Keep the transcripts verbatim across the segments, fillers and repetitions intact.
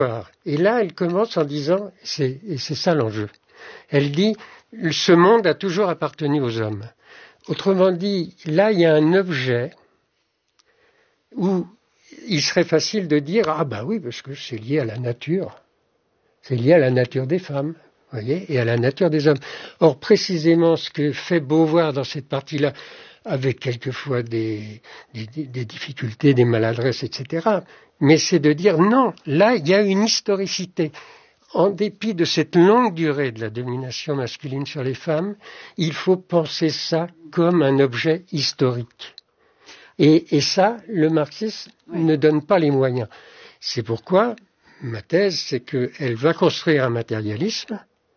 Et là, elle commence en disant, c'est, et c'est ça l'enjeu, elle dit, ce monde a toujours appartenu aux hommes. Autrement dit, là, il y a un objet où il serait facile de dire, ah bah oui, parce que c'est lié à la nature, c'est lié à la nature des femmes, voyez, et à la nature des hommes. Or, précisément, ce que fait Beauvoir dans cette partie-là, avec quelquefois des, des, des difficultés, des maladresses, et cetera, mais c'est de dire, non, là, il y a une historicité. En dépit de cette longue durée de la domination masculine sur les femmes, il faut penser ça comme un objet historique. Et, et ça, le marxisme oui. ne donne pas les moyens. C'est pourquoi ma thèse, c'est qu'elle va construire un matérialisme.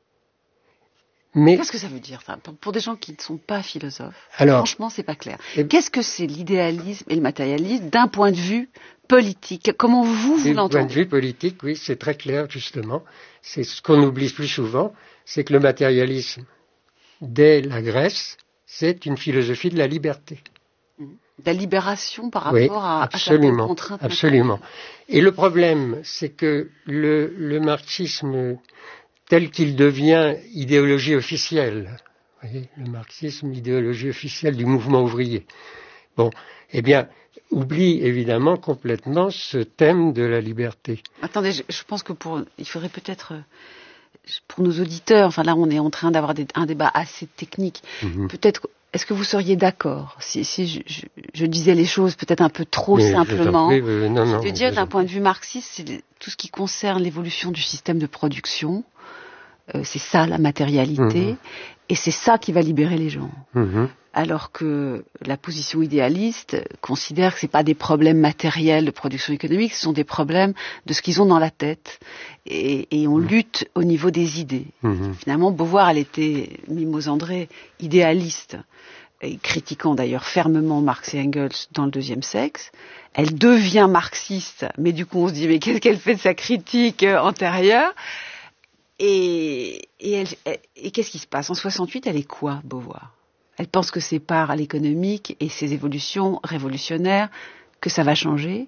Mais qu'est-ce que ça veut dire, enfin, pour, pour des gens qui ne sont pas philosophes? Alors, franchement, c'est pas clair. Et, qu'est-ce que c'est l'idéalisme et le matérialisme d'un point de vue politique? Comment vous vous l'entendez? D'un point de vue politique, oui, c'est très clair justement. C'est ce qu'on oublie plus souvent, c'est que le matérialisme, dès la Grèce, c'est une philosophie de la liberté. De la libération par rapport oui, à, absolument, à certaines contraintes. Absolument. Et le problème, c'est que le, le marxisme tel qu'il devient idéologie officielle, vous voyez, le marxisme, idéologie officielle du mouvement ouvrier, bon, eh bien, oublie évidemment complètement ce thème de la liberté. Attendez, je, je pense que pour, il faudrait peut-être, pour nos auditeurs, enfin là on est en train d'avoir des, un débat assez technique, mm-hmm. peut-être, est-ce que vous seriez d'accord si, si je, je, je disais les choses peut-être un peu trop mais simplement, prie, euh, non, non, c'est de dire d'un point de vue marxiste, c'est tout ce qui concerne l'évolution du système de production. Euh, c'est ça la matérialité, mmh. et c'est ça qui va libérer les gens. Mmh. Alors que la position idéaliste considère que ce n'est pas des problèmes matériels de production économique, ce sont des problèmes de ce qu'ils ont dans la tête. Et, et on mmh. lutte au niveau des idées. Mmh. Finalement, Beauvoir, elle était, Mimose André, idéaliste, et critiquant d'ailleurs fermement Marx et Engels dans le deuxième sexe. Elle devient marxiste, mais du coup on se dit, mais qu'est-ce qu'elle fait de sa critique euh, antérieure ? Et, et, elle, elle, et qu'est-ce qui se passe? En soixante-huit, elle est quoi, Beauvoir? Elle pense que c'est par l'économique et ses évolutions révolutionnaires que ça va changer.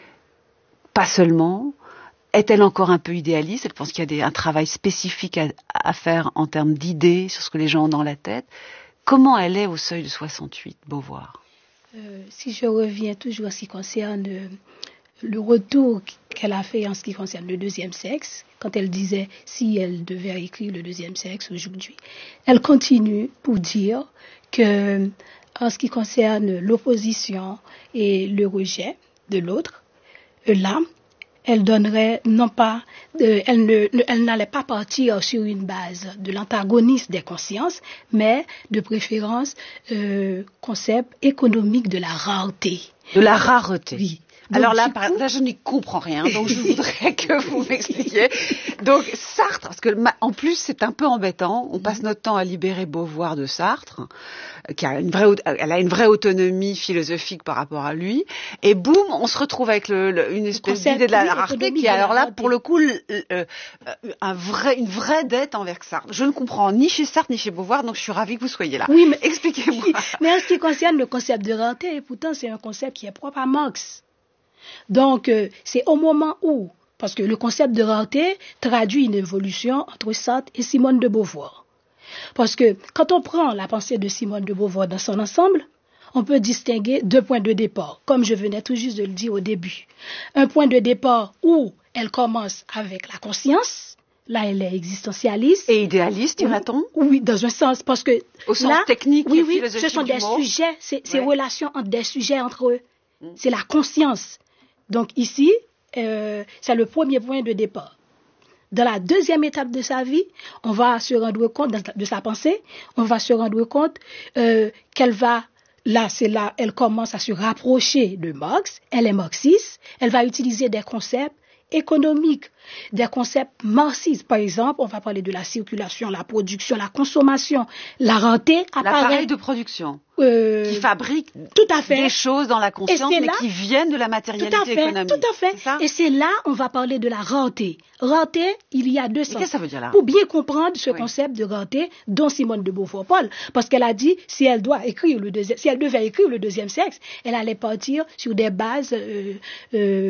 Pas seulement. Est-elle encore un peu idéaliste? Elle pense qu'il y a des, un travail spécifique à, à faire en termes d'idées sur ce que les gens ont dans la tête. Comment elle est au seuil de soixante-huit, Beauvoir? euh, Si je reviens toujours en ce qui concerne euh, le retour qu'elle a fait en ce qui concerne le deuxième sexe, quand elle disait si elle devait écrire le deuxième sexe aujourd'hui, elle continue pour dire que en ce qui concerne l'opposition et le rejet de l'autre, là, elle donnerait non pas, euh, elle ne, elle n'allait pas partir sur une base de l'antagonisme des consciences, mais de préférence euh, concept économique de la rareté. De la rareté. Oui. Donc, alors là, par, là, je n'y comprends rien, donc je voudrais que vous m'expliquiez. Donc Sartre, parce que en plus c'est un peu embêtant, on passe notre temps à libérer Beauvoir de Sartre, qui a une vraie, elle a une vraie autonomie philosophique par rapport à lui, et boum, on se retrouve avec le, le, une espèce d'idée de la rareté qui est alors là, pour le coup, le, le, un vrai, une vraie dette envers Sartre. Je ne comprends ni chez Sartre ni chez Beauvoir, donc je suis ravie que vous soyez là. Oui, mais expliquez-moi. Mais en ce qui concerne le concept de rareté, pourtant c'est un concept qui est propre à Marx. Donc, euh, c'est au moment où, parce que le concept de rareté traduit une évolution entre Sartre et Simone de Beauvoir. Parce que quand on prend la pensée de Simone de Beauvoir dans son ensemble, on peut distinguer deux points de départ, comme je venais tout juste de le dire au début. Un point de départ où elle commence avec la conscience, là elle est existentialiste. Et idéaliste, dirait-on? Oui, dans un sens, parce que au sens là, technique oui, et oui, philosophique ce sont du des mot. sujets, c'est, c'est ouais. relations entre des sujets entre eux. Mm. C'est la conscience. Donc ici, euh, c'est le premier point de départ. Dans la deuxième étape de sa vie, on va se rendre compte, de sa pensée, on va se rendre compte euh, qu'elle va, là c'est là, elle commence à se rapprocher de Marx, elle est marxiste, elle va utiliser des concepts économiques, des concepts marxistes. Par exemple, on va parler de la circulation, la production, la consommation, la rareté apparaît. L'appareil de production. Euh, qui fabrique tout à fait. des choses dans la conscience, mais là, qui viennent de la matérialité tout à fait, économique. Tout à fait. C'est ça? Et c'est là on va parler de la rareté. Rareté, il y a deux sens. Qu'est-ce que ça veut dire là? Pour bien comprendre ce oui. concept de rareté dont Simone de Beauvoir parle, parce qu'elle a dit si elle doit écrire le deuxième, si elle devait écrire le deuxième sexe, elle allait partir sur des bases euh, euh,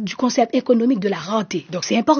du concept économique de la rentée. Donc c'est important.